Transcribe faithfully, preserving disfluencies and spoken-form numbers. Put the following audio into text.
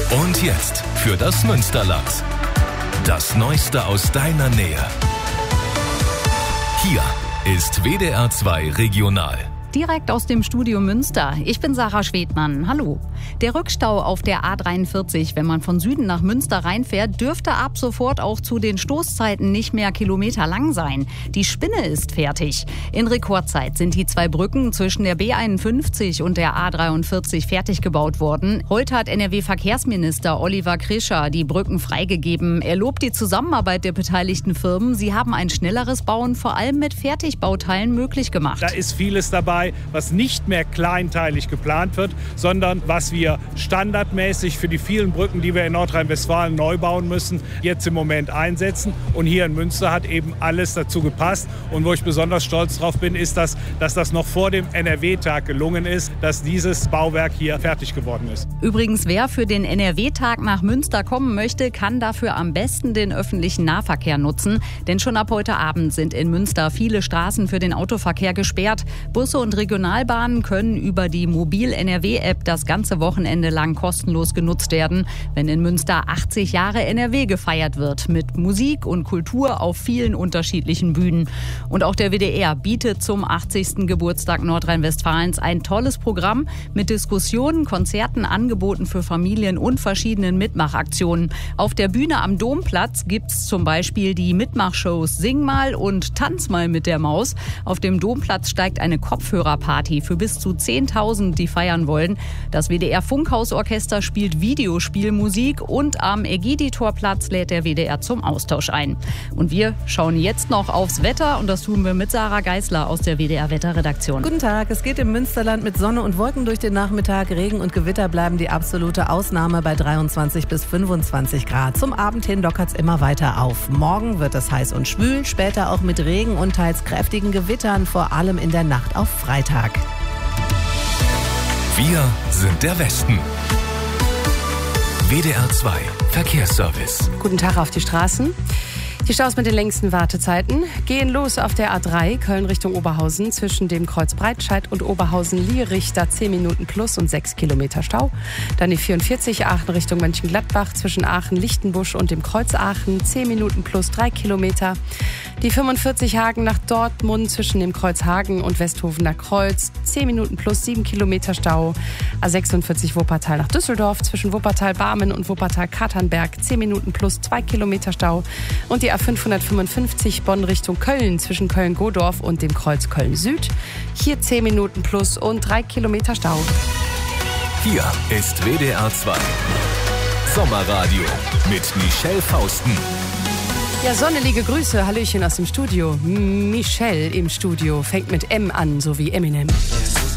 Und jetzt für das Münsterland. Das Neueste aus deiner Nähe. Hier ist W D R zwei Regional. Direkt aus dem Studio Münster. Ich bin Sarah Schwedmann. Hallo. Der Rückstau auf der A dreiundvierzig, wenn man von Süden nach Münster reinfährt, dürfte ab sofort auch zu den Stoßzeiten nicht mehr kilometerlang sein. Die Spinne ist fertig. In Rekordzeit sind die zwei Brücken zwischen der B einundfünfzig und der A dreiundvierzig fertig gebaut worden. Heute hat N R W-Verkehrsminister Oliver Krischer die Brücken freigegeben. Er lobt die Zusammenarbeit der beteiligten Firmen. Sie haben ein schnelleres Bauen vor allem mit Fertigbauteilen möglich gemacht. Da ist vieles dabei, was nicht mehr kleinteilig geplant wird, sondern was wir standardmäßig für die vielen Brücken, die wir in Nordrhein-Westfalen neu bauen müssen, jetzt im Moment einsetzen. Und hier in Münster hat eben alles dazu gepasst. Und wo ich besonders stolz drauf bin, ist, dass, dass das noch vor dem N R W-Tag gelungen ist, dass dieses Bauwerk hier fertig geworden ist. Übrigens, wer für den N R W-Tag nach Münster kommen möchte, kann dafür am besten den öffentlichen Nahverkehr nutzen. Denn schon ab heute Abend sind in Münster viele Straßen für den Autoverkehr gesperrt. Busse und Regionalbahnen können über die Mobil-N R W-App das ganze Wochenende lang kostenlos genutzt werden, wenn in Münster achtzig Jahre N R W gefeiert wird, mit Musik und Kultur auf vielen unterschiedlichen Bühnen. Und auch der W D R bietet zum achtzigsten Geburtstag Nordrhein-Westfalens ein tolles Programm mit Diskussionen, Konzerten, Angeboten für Familien und verschiedenen Mitmachaktionen. Auf der Bühne am Domplatz gibt's zum Beispiel die Mitmachshows Sing mal und Tanz mal mit der Maus. Auf dem Domplatz steigt eine Kopfhörerparty für bis zu zehntausend, die feiern wollen. Das W D R-Funkhausorchester spielt Videospielmusik und am Ägiditorplatz lädt der W D R zum Austausch ein. Und wir schauen jetzt noch aufs Wetter und das tun wir mit Sarah Geisler aus der W D R-Wetterredaktion. Guten Tag, es geht im Münsterland mit Sonne und Wolken durch den Nachmittag. Regen und Gewitter bleiben die absolute Ausnahme bei dreiundzwanzig bis fünfundzwanzig Grad. Zum Abend hin lockert es immer weiter auf. Morgen wird es heiß und schwül, später auch mit Regen und teils kräftigen Gewittern, vor allem in der Nacht auf Freitag. Wir sind der Westen. W D R zwei Verkehrsservice. Guten Tag auf die Straßen. Die Staus mit den längsten Wartezeiten gehen los auf der A drei Köln Richtung Oberhausen zwischen dem Kreuz Breitscheid und Oberhausen-Liericht, da zehn Minuten plus und sechs Kilometer Stau. Dann die vierundvierzig Aachen Richtung Mönchengladbach zwischen Aachen-Lichtenbusch und dem Kreuz Aachen, zehn Minuten plus drei Kilometer. Die fünfundvierzig Hagen nach Dortmund zwischen dem Kreuz Hagen und Westhofener Kreuz, zehn Minuten plus sieben Kilometer Stau. A sechsundvierzig Wuppertal nach Düsseldorf zwischen Wuppertal-Barmen und Wuppertal-Katernberg, zehn Minuten plus zwei Kilometer Stau. Und die A fünfhundertfünfundfünfzig Bonn Richtung Köln zwischen Köln-Godorf und dem Kreuz Köln-Süd. Hier zehn Minuten plus und drei Kilometer Stau. Hier ist W D R zwei Sommerradio mit Michelle Fausten. Ja, sonnelige Grüße, Hallöchen aus dem Studio. Michelle im Studio fängt mit M an, so wie Eminem.